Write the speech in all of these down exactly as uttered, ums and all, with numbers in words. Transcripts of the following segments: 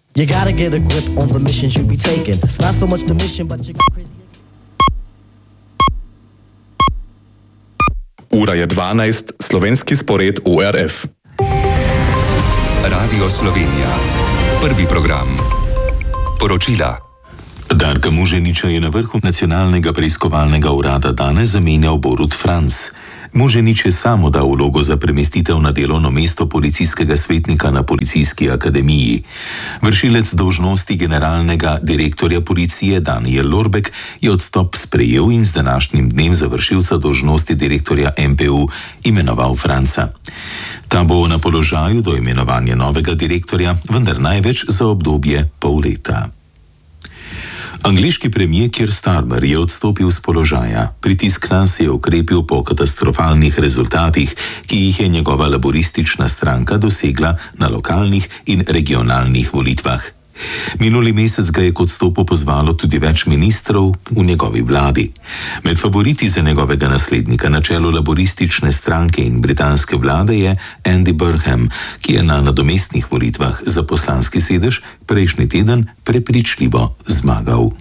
You gotta get a grip on the missions you be taking. Not so much the mission, but you get crazy. Ura je dvanajst, slovenski spored U R F. Radio Slovenija. Prvi program. Poročila. Darka Muženiča je na vrhu Nacionalnega preiskovalnega urada danes zamenjal Borut Franc. Muženič je sam oddal vlogo za premestitev na delovno mesto policijskega svetnika na Policijski akademiji. Vršilec dolžnosti generalnega direktorja policije Danijel Lorbek je odstop sprejel in z današnjim dnem za vršilca dolžnosti direktorja M P U imenoval Franca. Ta bo na položaju do imenovanja novega direktorja, vendar največ za obdobje pol leta. Angleški premijer Keir Starmer je odstopil z položaja. Pritisk nas je ukrepil po katastrofalnih rezultatih, ki jih je njegova laboristična stranka dosegla na lokalnih in regionalnih volitvah. Minuli mesec ga je k odstopu pozvalo tudi več ministrov v njegovi vladi. Med favoriti za njegovega naslednika na čelu laboristične stranke in britanske vlade je Andy Burnham, ki je na nadomestnih volitvah za poslanski sedež prejšnji teden prepričljivo zmagal.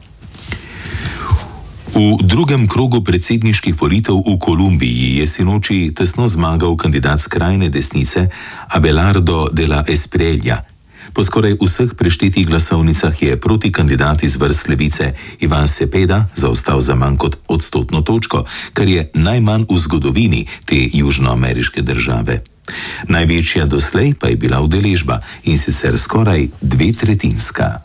V drugem krogu predsedniških volitev v Kolumbiji je sinoči tesno zmagal kandidat skrajne desnice Abelardo de la Espriella. Po skoraj vseh preštetih glasovnicah je proti kandidat iz vrst levice Ivan Cepeda zaostal za manj kot odstotno točko, kar je najmanj v zgodovini te južnoameriške države. Največja doslej pa je bila udeležba, in sicer skoraj dve tretjinska.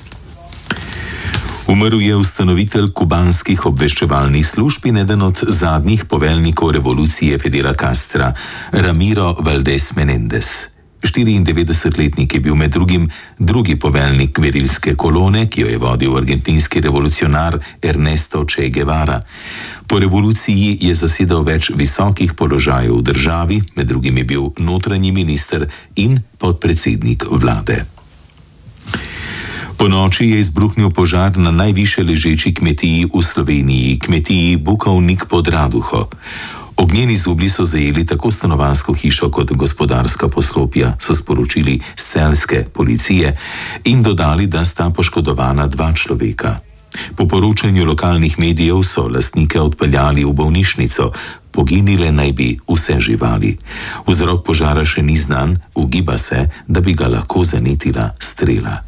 Umrl je ustanovitelj kubanskih obveščevalnih služb in eden od zadnjih poveljnikov revolucije Fidela Castra, Ramiro Valdés Menéndez. štiriindevetdesetletnik je bil med drugim drugi poveljnik gverilske kolone, ki jo je vodil argentinski revolucionar Ernesto Che Guevara. Po revoluciji je zasedal več visokih položajev v državi, med drugim je bil notranji minister in podpredsednik vlade. Po noči je izbruhnil požar na najvišje ležeči kmetiji v Sloveniji, kmetiji Bukovnik pod Raduho. Ognjeni zublji so zajeli tako stanovanjsko hišo kot gospodarska poslopja, so sporočili s celjske policije in dodali, da sta poškodovana dva človeka. Po poročanju lokalnih medijev so lastnike odpeljali v bolnišnico, poginile naj bi vse živali. Vzrok požara še ni znan, ugiba se, da bi ga lahko zanetila strela.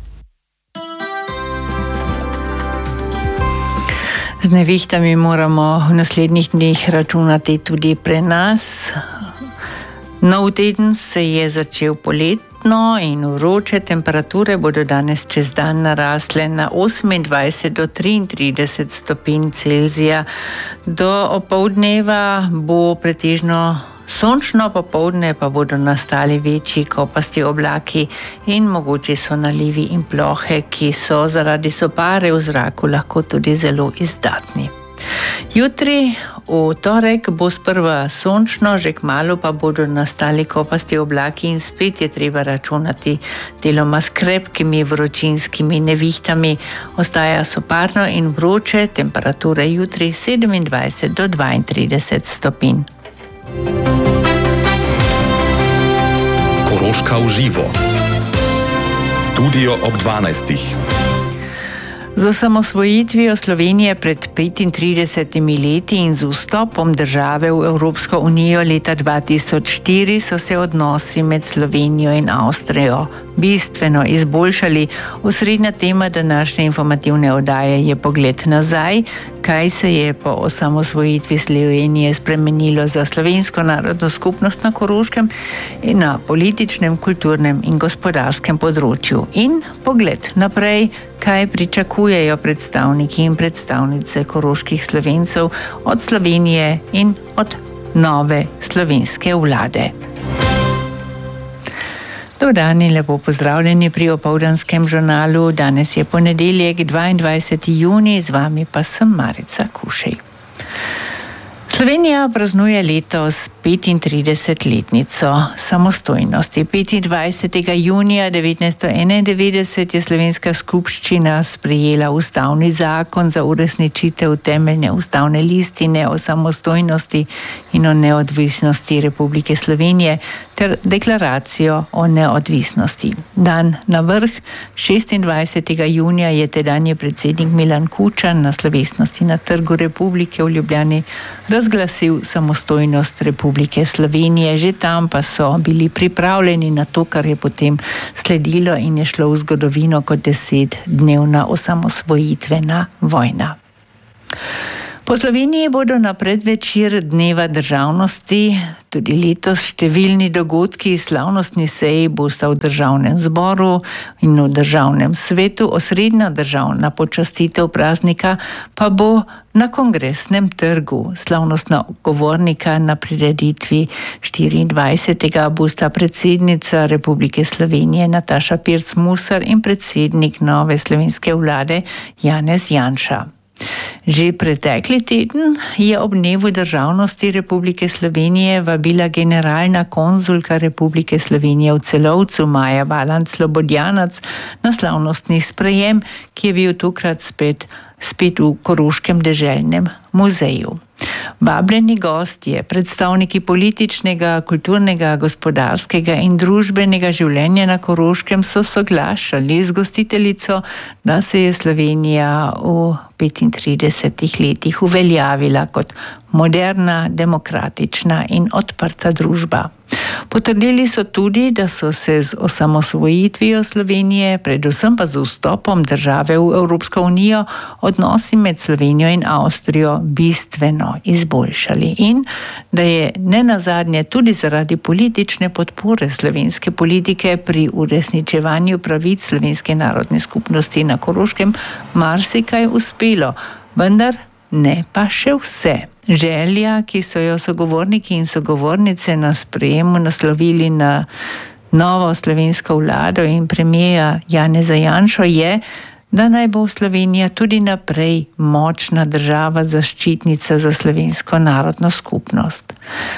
Z nevihtami moramo v naslednjih dneh računati tudi pri nas. Nov teden se je začel poletno in vroče temperature bodo danes čez dan narasle na osemindvajset do triintrideset stopinj Celzija. Do opoldneva bo pretežno sončno, popoldne pa bodo nastali večji kopasti oblaki in mogoče so nalivi in plohe, ki so zaradi sopare v zraku lahko tudi zelo izdatni. Jutri, v torek, bo sprva sončno, že kmalu pa bodo nastali kopasti oblaki in spet je treba računati deloma s krepkimi vročinskimi nevihtami. Ostaja soparno in vroče, temperature jutri sedemindvajset do dvaintrideset stopinj. Koroška v živo. Studio ob dvanajstih. Z osamosvojitvijo Slovenije pred petintridesetimi leti in z vstopom države v Evropsko unijo leta dva tisoč štiri so se odnosi med Slovenijo in Avstrijo bistveno izboljšali. Osrednja tema današnje informativne oddaje je pogled nazaj, kaj se je po osamosvojitvi Slovenije spremenilo za slovensko narodno skupnost na Koroškem in na političnem, kulturnem in gospodarskem področju. In pogled naprej, kaj pričakujejo predstavniki in predstavnice koroških Slovencev od Slovenije in od nove slovenske vlade. Dober dan in lepo pozdravljeni pri opoldanskem žurnalu. Danes je ponedeljek, dvaindvajseti junij, z vami pa sem Marica Kušej. Slovenija praznuje letos petintridesetletnico samostojnosti. petindvajsetega junija devetnajststo enaindevetdeset je Slovenska skupščina sprejela ustavni zakon za uresničitev temeljne ustavne listine o samostojnosti in o neodvisnosti Republike Slovenije ter deklaracijo o neodvisnosti. Dan na vrh šestindvajsetega junija je tedanji predsednik Milan Kučan na slovesnosti na Trgu Republike v Ljubljani razglasil samostojnost Republike Slovenije. Že tam pa so bili pripravljeni na to, kar je potem sledilo in je šlo v zgodovino kot desetdnevna osamosvojitvena vojna. Po Sloveniji bodo na predvečer Dneva državnosti tudi letos številni dogodki. Slavnostni seji bosta v Državnem zboru in v Državnem svetu. Osrednja državna počastitev praznika pa bo na Kongresnem trgu. Slavnostna govornika na prireditvi štiriindvajsetega bosta predsednica Republike Slovenije Nataša Pirc Musar in predsednik nove slovenske vlade Janez Janša. Že pretekli teden je ob Dnevu državnosti Republike Slovenije vabila generalna konzulka Republike Slovenije v Celovcu Maja Valant Slobodjanac na slavnostni sprejem, ki je bil tokrat spet, spet v Koroškem deželnem muzeju. Vabljeni gostje, predstavniki političnega, kulturnega, gospodarskega in družbenega življenja na Koroškem so soglašali z gostiteljico, da se je Slovenija v petintridesetih letih uveljavila kot moderna, demokratična in odprta družba. Potrdili so tudi, da so se z osamosvojitvijo Slovenije, predvsem pa z vstopom države v Evropsko unijo, odnosi med Slovenijo in Avstrijo bistveno izboljšali in da je nenazadnje tudi zaradi politične podpore slovenske politike pri uresničevanju pravic slovenske narodne skupnosti na Koroškem marsikaj uspelo, vendar ne pa še vse. Želja, ki so jo sogovorniki in sogovornice na sprejemu naslovili na novo slovensko vlado in premierja Janeza Janšo, je, da naj bo Slovenija tudi naprej močna država, zaščitnica za slovensko narodno skupnost.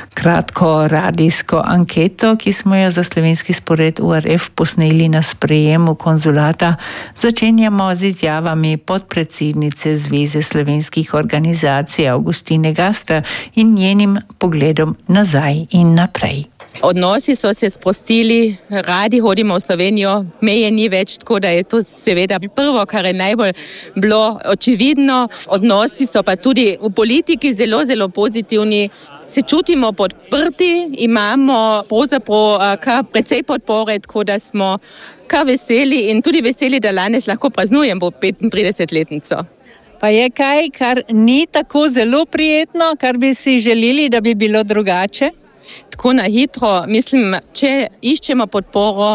Kratko radijsko anketo, ki smo jo za slovenski spored U R F posneli na sprejemu konzulata, začenjamo z izjavami podpredsednice Zveze slovenskih organizacij Avgustine Gastra in njenim pogledom nazaj in naprej. Odnosi so se sprostili, radi hodimo v Slovenijo, meje ni več, tako da je to seveda prvo, kar je najbolj bilo očividno. Odnosi so pa tudi v politiki zelo, zelo pozitivni. Se čutimo podprti, imamo pravzaprav kar precej podpore, tako da smo kar veseli in tudi veseli, da danes lahko praznujemo petintridesetletnico. Pa je kaj, kar ni tako zelo prijetno, kar bi si želeli, da bi bilo drugače? Tako na hitro, mislim, če iščemo podporo,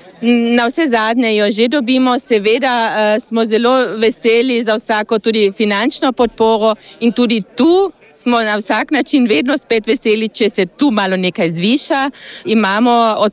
na vse zadnje jo že dobimo, seveda smo zelo veseli za vsako tudi finančno podporo in tudi tu smo na vsak način vedno spet veseli, če se tu malo nekaj zviša. Imamo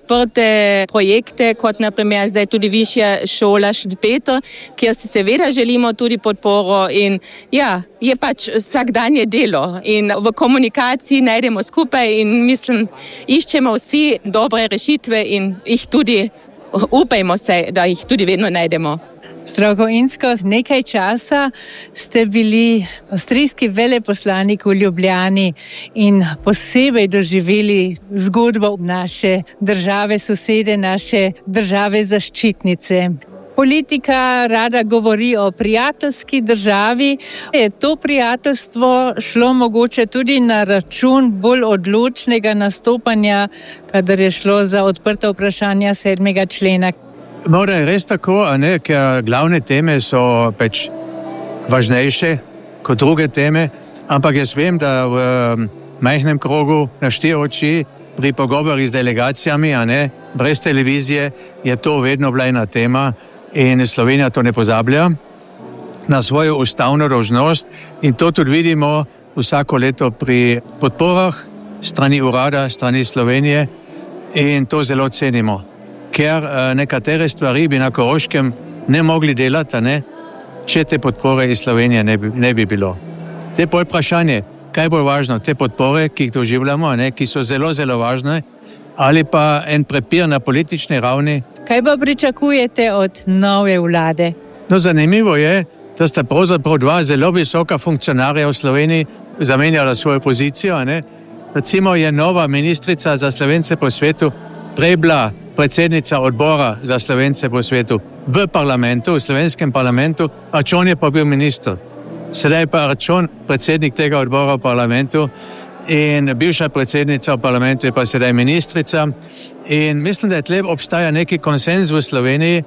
odprte projekte, kot naprimer zdaj tudi Višja šola Šentpeter, kjer si seveda želimo tudi podporo in ja, je pač vsakdanje delo in v komunikaciji najdemo skupaj in mislim, iščemo vsi dobre rešitve in jih tudi upajmo se, da jih tudi vedno najdemo. Strokovinsko nekaj časa ste bili avstrijski veleposlanik v Ljubljani in posebej doživeli zgodbo naše države sosede, naše države zaščitnice. Politika rada govori o prijateljski državi. Je to prijateljstvo šlo mogoče tudi na račun bolj odločnega nastopanja, kadar je šlo za odprta vprašanja sedmega člena? Mora je res tako, a ne, ker glavne teme so pač važnejše kot druge teme, ampak jaz vem, da v majhnem krogu na štiri oči pri pogovorih z delegacijami, a ne, brez televizije, je to vedno bila ena tema in Slovenija to ne pozablja na svojo ustavno dolžnost in to tudi vidimo vsako leto pri podporah strani urada, strani Slovenije in to zelo cenimo. Ker nekatere stvari bi na Koroškem ne mogli delati, ne, če te podpore iz Slovenije ne bi, ne bi bilo. Zdaj pa je vprašanje, kaj je bolj važno, te podpore, ki jih doživljamo, ne, ki so zelo, zelo važne, ali pa en prepir na politični ravni. Kaj pa pričakujete od nove vlade? No, zanimivo je, da sta pravzaprav dva zelo visoka funkcionarja v Sloveniji zamenjala svojo pozicijo. Ne? Recimo je nova ministrica za Slovence po svetu prej bila predsednica odbora za Slovence po svetu v parlamentu, v slovenskem parlamentu, Arčon je pa bil minister. Sedaj pa Arčon, predsednik tega odbora v parlamentu, in bivša predsednica v parlamentu je pa sedaj ministrica. In mislim, da je tle obstaja neki konsenz v Sloveniji,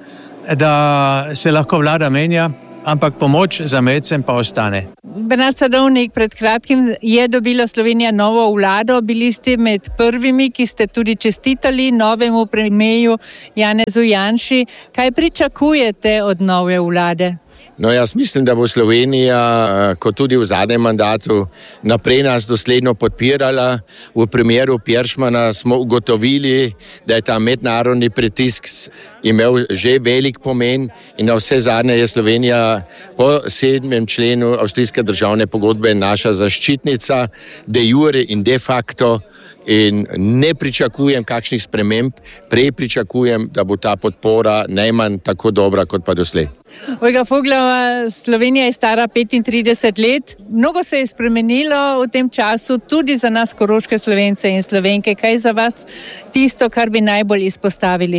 da se lahko vlada menja, ampak pomoč za medcem pa ostane. Bernard Sadovnik, pred kratkim je dobila Slovenija novo vlado. Bili ste med prvimi, ki ste tudi čestitali novemu premierju Janezu Janši. Kaj pričakujete od nove vlade? No, jaz mislim, da bo Slovenija, kot tudi v zadnjem mandatu, naprej nas dosledno podpirala. V primeru Piršmana smo ugotovili, da je ta mednarodni pritisk imel že velik pomen in na vse zadnje je Slovenija po sedmem členu avstrijske državne pogodbe naša zaščitnica de jure in de facto. In ne pričakujem kakšnih sprememb, prej pričakujem, da bo ta podpora najmanj tako dobra kot pa doslej. Olga Foglova, Slovenija je stara petintrideset let. Mnogo se je spremenilo v tem času, tudi za nas koroške Slovence in Slovenke. Kaj je za vas tisto, kar bi najbolj izpostavili?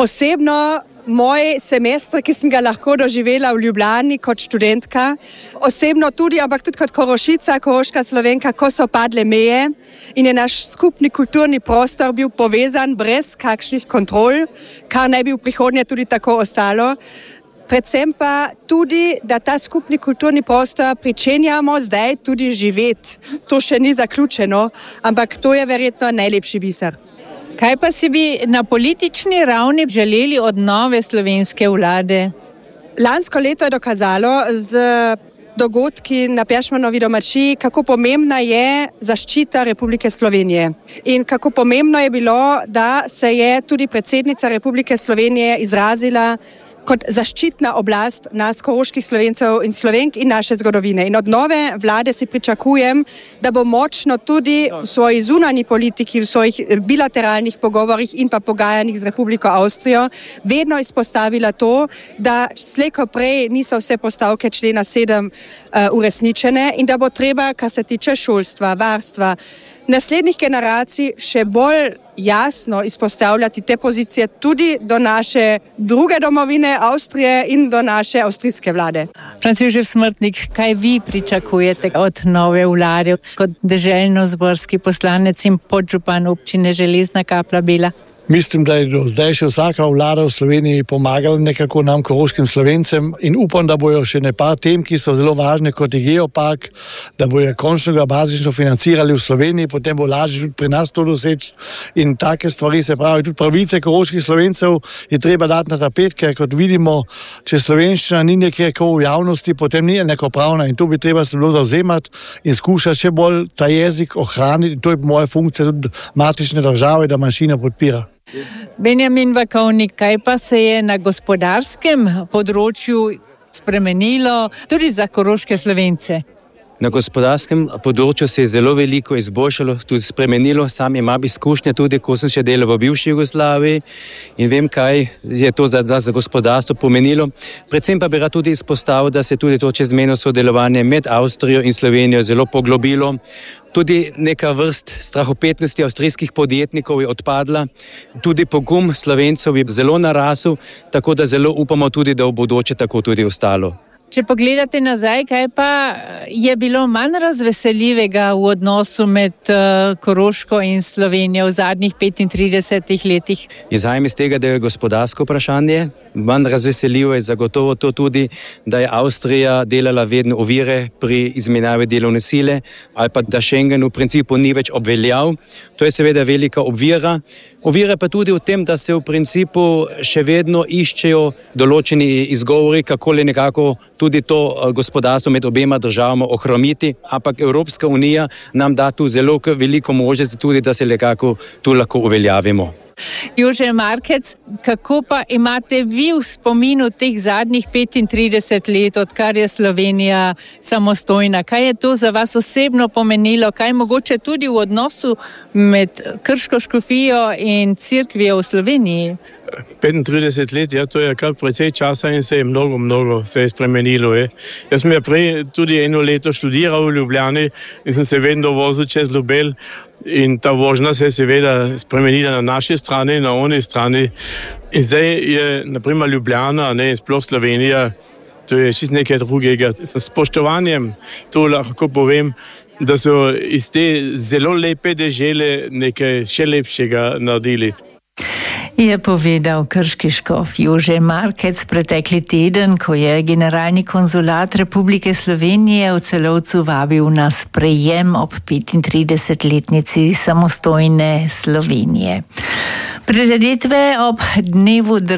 Osebno moj semester, ki sem ga lahko doživela v Ljubljani kot študentka, osebno tudi, ampak tudi kot Korošica, koroška Slovenka, ko so padle meje in je naš skupni kulturni prostor bil povezan brez kakšnih kontrol, kar naj bi v prihodnje tudi tako ostalo. Predvsem pa tudi, da ta skupni kulturni prostor pričenjamo zdaj tudi živeti. To še ni zaključeno, ampak to je verjetno najlepši biser. Kaj pa si bi na politični ravni želeli od nove slovenske vlade? Lansko leto je dokazalo z dogodki na Piršmanovi domačiji, kako pomembna je zaščita Republike Slovenije. In kako pomembno je bilo, da se je tudi predsednica Republike Slovenije izrazila kot zaščitna oblast nas, koroških Slovencev in Slovenk in naše zgodovine. In od nove vlade si pričakujem, da bo močno tudi v svoji zunanji politiki, v svojih bilateralnih pogovorih in pa pogajanjih z Republiko Avstrijo vedno izpostavila to, da slej ko prej niso vse postavke člena sedem uh, uresničene in da bo treba, kar se tiče šolstva, varstva, naslednjih generacij še bolj jasno izpostavljati te pozicije tudi do naše druge domovine Avstrije in do naše avstrijske vlade. Franc Jožef Smrtnik, kaj vi pričakujete od nove vlade kot deželno-zborski poslanec in podžupan občine Železna Kapla-Bela? Mislim, da je do zdaj še vsaka vlada v Sloveniji pomagala nekako nam, koroškim Slovencem, in upam, da bojo še nekaj tem, ki so zelo važne, kot je geopark, da bojo končno ga bazično financirali v Sloveniji, potem bo lažje tudi pri nas to doseči in take stvari, se pravi, tudi pravice koroških Slovencev je treba dati na tapet, ker kot vidimo, če slovenščina ni nekje v javnosti, potem ni enakopravna in to bi treba se bilo zavzemati in skušati še bolj ta jezik ohraniti. To je moja funkcija tudi matične države, da manjšina podpira. Benjamin Vakovnik, kaj pa se je na gospodarskem področju spremenilo tudi za koroške Slovence? Na gospodarskem področju se je zelo veliko izboljšalo, tudi spremenilo. Sam imam izkušnje tudi, ko sem še delal v bivši Jugoslaviji in vem, kaj je to za, za gospodarstvo pomenilo. Predvsem pa bi rad tudi izpostavil, da se tudi to čezmejno sodelovanje med Avstrijo in Slovenijo zelo poglobilo. Tudi neka vrst strahopetnosti avstrijskih podjetnikov je odpadla, tudi pogum Slovencev je zelo narasel, tako da zelo upamo tudi, da v bodoče tako tudi ostalo. Če pogledate nazaj, kaj pa je bilo manj razveseljivega v odnosu med uh, Koroško in Slovenijo v zadnjih petintridesetih letih? Izhajam iz tega, da je gospodarsko vprašanje. Manj razveseljivo je zagotovo to tudi, da je Avstrija delala vedno ovire pri izmenjavi delovne sile ali pa da Schengen v principu ni več obveljal. To je seveda velika ovira. Ovira pa tudi v tem, da se v principu še vedno iščejo določeni izgovori, kako le nekako tudi to gospodarstvo med obema državama ohromiti, ampak Evropska unija nam da tu zelo veliko možnosti tudi, da se nekako tu lahko uveljavimo. Jože Markec, kako pa imate vi v spominu teh zadnjih petintrideset let, odkar je Slovenija samostojna? Kaj je to za vas osebno pomenilo? Kaj mogoče tudi v odnosu med Krško škofijo in cerkvijo v Sloveniji? petintrideset let, ja, to je kar precej časa in se je mnogo, mnogo se je spremenilo. Je. Jaz sem ja prej tudi eno leto študiral v Ljubljani in sem se vedno vozil čez Ljubelj in ta vožnja se je seveda spremenila na naši strani, na oni strani. In zdaj je, naprimer, Ljubljana, ne, sploh Slovenija, to je čist nekaj drugega. S spoštovanjem to lahko povem, da so iz te zelo lepe dežele nekaj še lepšega naredili. Je povedal krški škof Jože Markec pretekli teden, ko je generalni konzulat Republike Slovenije v Celovcu vabil na sprejem ob petintridesetletnici samostojne Slovenije. Prireditve ob dnevu države